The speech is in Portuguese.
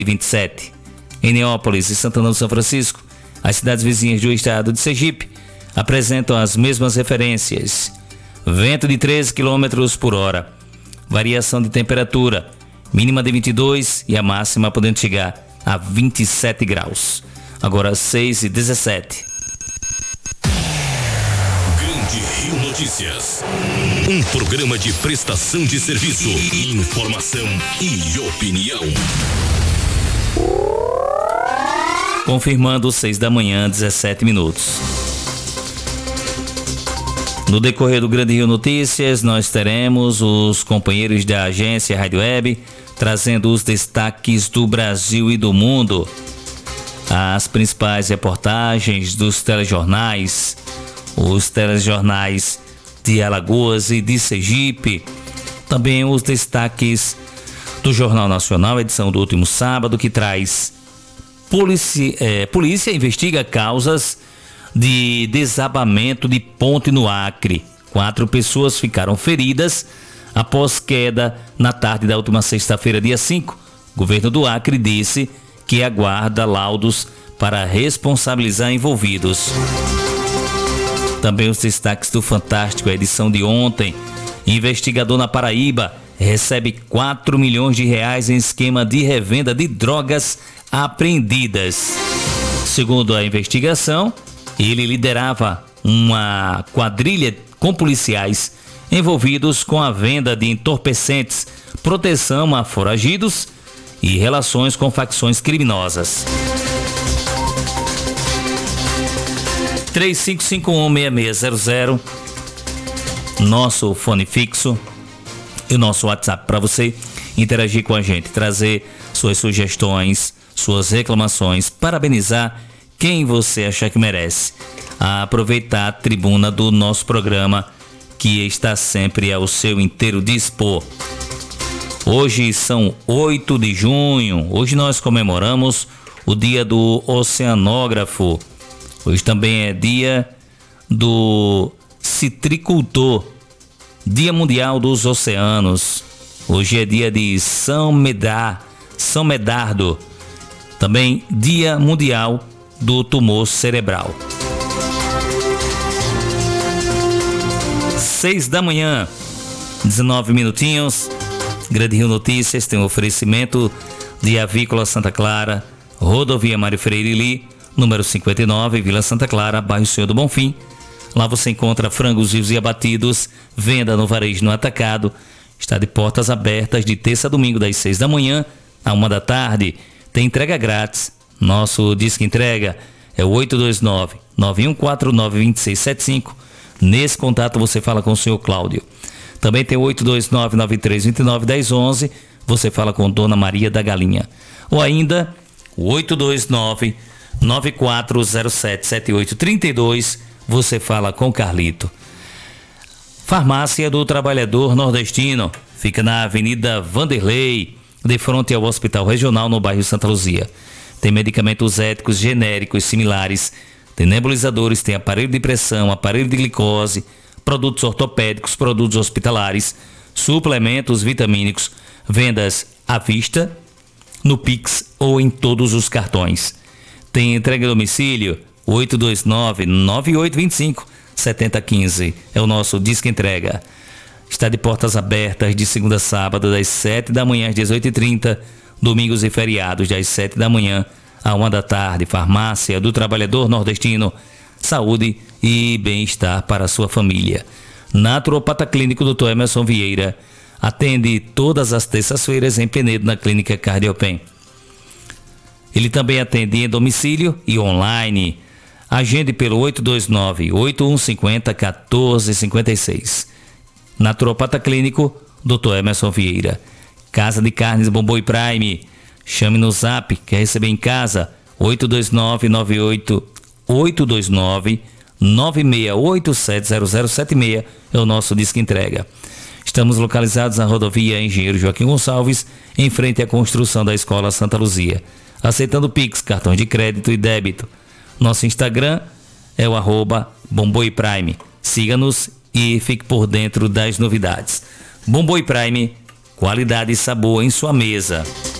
27. Em Neópolis e Santana do São Francisco, as cidades vizinhas do estado de Sergipe apresentam as mesmas referências. Vento de 13 km por hora. Variação de temperatura, mínima de 22 e a máxima podendo chegar a 27 graus. Agora 6h17. Grande Rio Notícias. Um programa de prestação de serviço, informação e opinião. Confirmando 6 da manhã, 17 minutos. No decorrer do Grande Rio Notícias, nós teremos os companheiros da agência Rádio Web trazendo os destaques do Brasil e do mundo. As principais reportagens dos telejornais, os telejornais de Alagoas e de Sergipe. Também os destaques do Jornal Nacional, edição do último sábado, que traz polícia investiga causas de desabamento de ponte no Acre. 4 pessoas ficaram feridas após queda na tarde da última sexta-feira, dia 5. O governo do Acre disse que aguarda laudos para responsabilizar envolvidos. Também os destaques do Fantástico, a edição de ontem. Investigador na Paraíba recebe 4 milhões de reais em esquema de revenda de drogas apreendidas. Segundo a investigação, ele liderava uma quadrilha com policiais envolvidos com a venda de entorpecentes, proteção a foragidos e relações com facções criminosas. 35516600, nosso fone fixo e o nosso WhatsApp para você interagir com a gente, trazer suas sugestões, suas reclamações, parabenizar quem você achar que merece. Aproveitar a tribuna do nosso programa, que está sempre ao seu inteiro dispor. Hoje são 8 de junho, hoje nós comemoramos o dia do oceanógrafo. Hoje também é dia do citricultor, Dia Mundial dos Oceanos. Hoje é dia de São Medardo, também Dia Mundial do Tumor Cerebral. 6 da manhã, 19 minutinhos. Grande Rio Notícias tem um oferecimento de Avícola Santa Clara, Rodovia Mário Freire Li, número 59, Vila Santa Clara, bairro Senhor do Bonfim. Lá você encontra frangos vivos e abatidos, venda no varejo no atacado. Está de portas abertas de terça a domingo, das 6 da manhã à 1 da tarde. Tem entrega grátis. Nosso disque entrega é o 829-9149-2675. Nesse contato você fala com o senhor Cláudio. Também tem o 829-9329-1011. Você fala com Dona Maria da Galinha. Ou ainda o 829-9407-7832. Você fala com Carlito. Farmácia do Trabalhador Nordestino. Fica na Avenida Vanderlei, de frente ao Hospital Regional, no bairro Santa Luzia. Tem medicamentos éticos, genéricos, similares. Tem nebulizadores, tem aparelho de pressão, aparelho de glicose, produtos ortopédicos, produtos hospitalares, suplementos vitamínicos, vendas à vista, no Pix ou em todos os cartões. Tem entrega a domicílio, 829-9825-7015. É o nosso Disque Entrega. Está de portas abertas de segunda a sábado, das 7 da manhã às 18h30, domingos e feriados, das 7 da manhã à 1 da tarde. Farmácia do Trabalhador Nordestino. Saúde e bem-estar para a sua família. Naturopata Clínico Dr. Emerson Vieira atende todas as terças-feiras em Penedo, na Clínica Cardiopen. Ele também atende em domicílio e online. Agende pelo 829-8150-1456. Naturopata Clínico Dr. Emerson Vieira. Casa de Carnes Bomboi Prime. Chame no Zap, quer receber em casa, 829-9687-0076 é o nosso Disque Entrega. Estamos localizados na rodovia Engenheiro Joaquim Gonçalves, em frente à construção da Escola Santa Luzia. Aceitando Pix, cartão de crédito e débito. Nosso Instagram é o @Bomboi Prime. Siga-nos e fique por dentro das novidades. Bomboi Prime, qualidade e sabor em sua mesa.